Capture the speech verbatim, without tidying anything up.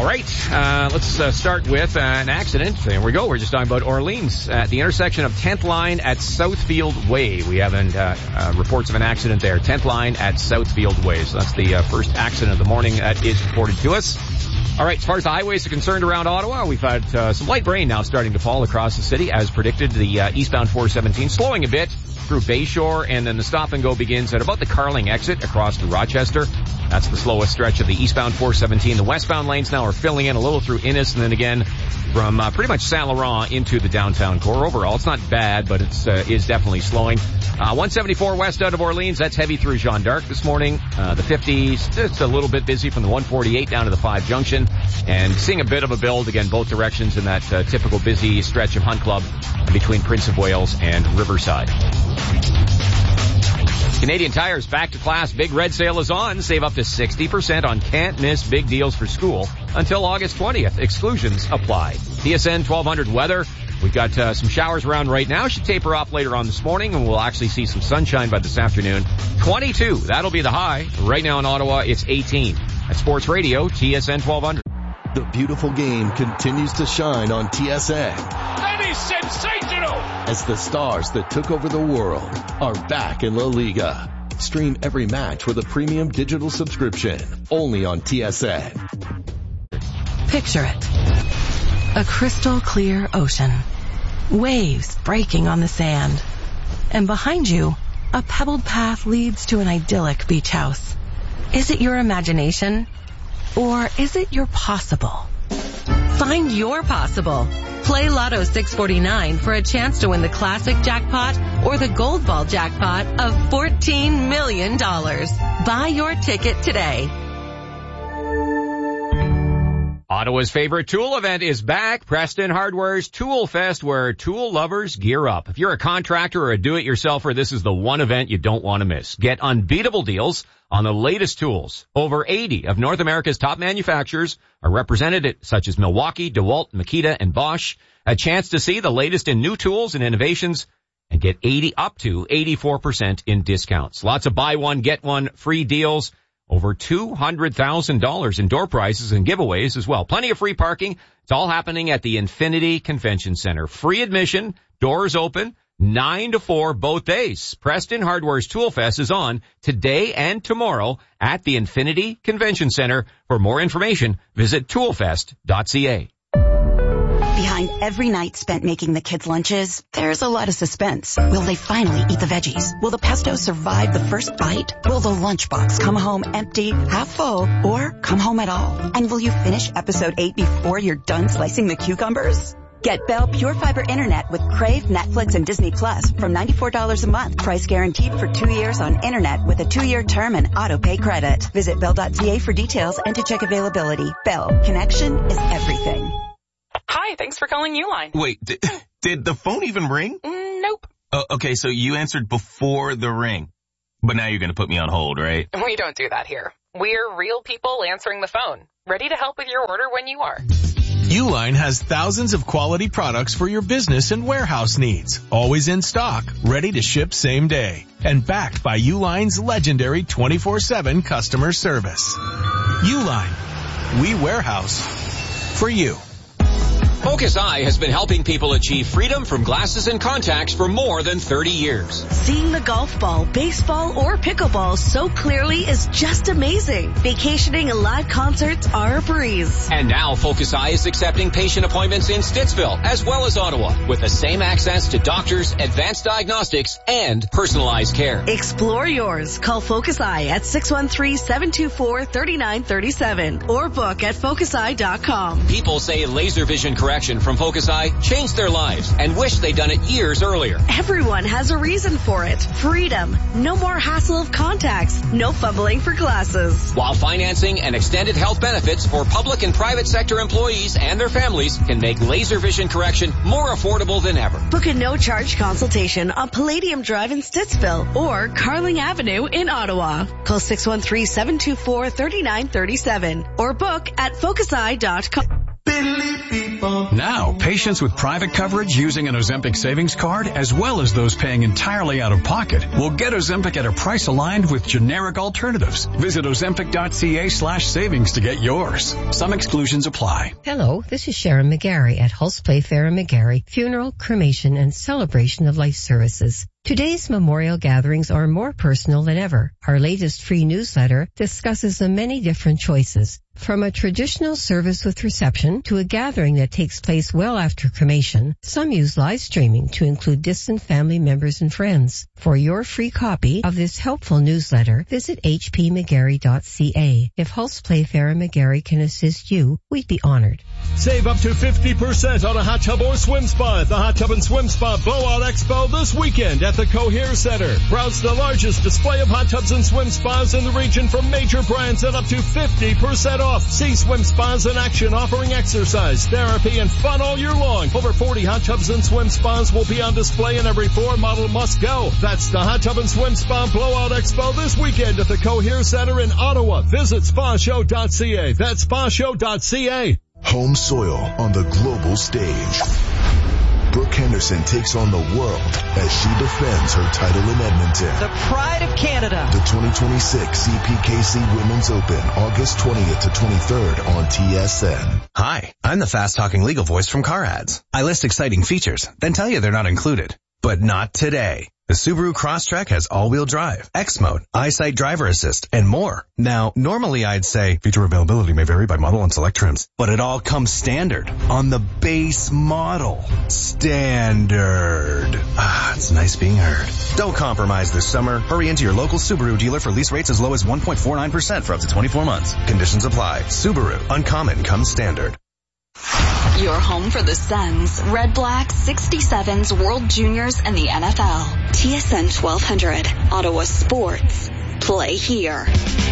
All right, uh, let's uh, start with uh, an accident. There we go. We're just talking about Orleans at the intersection of tenth line at Southfield Way. We have uh, uh, reports of an accident there. tenth line at Southfield Way. So that's the uh, first accident of the morning that is reported to us. All right, as far as the highways are concerned around Ottawa, we've had uh, some light rain now starting to fall across the city. As predicted, the uh, eastbound four seventeen slowing a bit through Bayshore, and then the stop and go begins at about the Carling exit across to Rochester. That's the slowest stretch of the eastbound four seventeen. The westbound lanes now are filling in a little through Innis, and then again from uh, pretty much Saint Laurent into the downtown core. Overall, it's not bad, but it's uh, is definitely slowing. Uh, one seventy-four west out of Orleans, that's heavy through Jeanne d'Arc this morning. Uh, the fifties, it's a little bit busy from the one forty-eight down to the five junction, and seeing a bit of a build, again, both directions in that uh, typical busy stretch of Hunt Club between Prince of Wales and Riverside. Canadian Tire's back to class big red sale is on. Save up to sixty percent on can't miss big deals for school until August twentieth. Exclusions apply. T S N twelve hundred weather. We've got uh, some showers around right now. Should taper off later on this morning, and we'll actually see some sunshine by this afternoon. twenty-two, that'll be the high. Right now in Ottawa, it's eighteen. At Sports Radio, T S N twelve hundred. The beautiful game continues to shine on T S N. That is sensational! As the stars that took over the world are back in La Liga. Stream every match with a premium digital subscription only on T S N. Picture it. A crystal clear ocean. Waves breaking on the sand. And behind you, a pebbled path leads to an idyllic beach house. Is it your imagination? Or is it your possible? Find your possible. Play Lotto six forty-nine for a chance to win the classic jackpot or the gold ball jackpot of fourteen million dollars. Buy your ticket today. Ottawa's favorite tool event is back. Preston Hardware's Tool Fest, where tool lovers gear up. If you're a contractor or a do-it-yourselfer, this is the one event you don't want to miss. Get unbeatable deals on the latest tools. Over eighty of North America's top manufacturers are represented, such as Milwaukee, DeWalt, Makita, and Bosch. A chance to see the latest in new tools and innovations and get eighty up to eighty-four percent in discounts. Lots of buy one, get one free deals. Over two hundred thousand dollars in door prizes and giveaways as well. Plenty of free parking. It's all happening at the Infinity Convention Center. Free admission, doors open, nine to four both days. Preston Hardware's Tool Fest is on today and tomorrow at the Infinity Convention Center. For more information, visit toolfest dot c a. Behind every night spent making the kids' lunches, there's a lot of suspense. Will they finally eat the veggies? Will the pesto survive the first bite? Will the lunchbox come home empty, half full, or come home at all? And will you finish episode eight before you're done slicing the cucumbers? Get Bell Pure Fiber Internet with Crave, Netflix, and Disney Plus from ninety-four dollars a month. Price guaranteed for two years on Internet with a two-year term and auto-pay credit. Visit bell dot c a for details and to check availability. Bell. Connection is everything. Hi, thanks for calling Uline. Wait, did, did the phone even ring? Mm, nope. Oh, okay, so you answered before the ring. But now you're going to put me on hold, right? We don't do that here. We're real people answering the phone, ready to help with your order when you are. Uline has thousands of quality products for your business and warehouse needs. Always in stock, ready to ship same day. And backed by Uline's legendary twenty-four seven customer service. Uline. We warehouse for you. Focus Eye has been helping people achieve freedom from glasses and contacts for more than thirty years. Seeing the golf ball, baseball, or pickleball so clearly is just amazing. Vacationing and live concerts are a breeze. And now Focus Eye is accepting patient appointments in Stittsville as well as Ottawa with the same access to doctors, advanced diagnostics, and personalized care. Explore yours. Call Focus Eye at six one three, seven two four, three nine three seven or book at focus eye dot com. People say laser vision correction from Focus Eye changed their lives and wish they'd done it years earlier. Everyone has a reason for it. Freedom. No more hassle of contacts. No fumbling for glasses. While financing and extended health benefits for public and private sector employees and their families can make laser vision correction more affordable than ever. Book a no-charge consultation on Palladium Drive in Stittsville or Carling Avenue in Ottawa. Call six one three, seven two four, three nine three seven or book at focus eye dot com. Now, patients with private coverage using an Ozempic savings card, as well as those paying entirely out of pocket, will get Ozempic at a price aligned with generic alternatives. Visit ozempic.ca slash savings to get yours. Some exclusions apply. Hello, this is Sharon McGarry at Hulse Playfair and McGarry Funeral, Cremation, and Celebration of Life Services. Today's memorial gatherings are more personal than ever. Our latest free newsletter discusses the many different choices, from a traditional service with reception to a gathering that takes place well after cremation. Some use live streaming to include distant family members and friends. For your free copy of this helpful newsletter, visit h p mcgarry dot c a. If Hulse Playfair and McGarry can assist you, we'd be honored. Save up to fifty percent on a hot tub or swim spa at the Hot Tub and Swim Spa Blowout Expo this weekend at the Cohere Center. Browse the largest display of hot tubs and swim spas in the region from major brands at up to fifty percent off. See swim spas in action offering exercise, therapy, and fun all year long. Over forty hot tubs and swim spas will be on display and every floor model must go. That's the Hot Tub and Swim Spa Blowout Expo this weekend at the Cohere Center in Ottawa. Visit spa show dot c a. That's spa show dot c a. Home soil on the global stage. Brooke Henderson takes on the world as she defends her title in Edmonton. The pride of Canada. The twenty twenty-six C P K C Women's Open, August twentieth to twenty-third on T S N. Hi, I'm the fast-talking legal voice from Car Ads. I list exciting features, then tell you they're not included. But not today. The Subaru Crosstrek has all-wheel drive, X-Mode, EyeSight driver assist, and more. Now, normally I'd say feature availability may vary by model and select trims, but it all comes standard on the base model. Standard. Ah, it's nice being heard. Don't compromise this summer. Hurry into your local Subaru dealer for lease rates as low as one point four nine percent for up to twenty-four months. Conditions apply. Subaru. Uncommon comes standard. Your home for the Suns, Red Blacks, sixty-sevens, World Juniors, and the N F L. T S N twelve hundred, Ottawa Sports. Play here.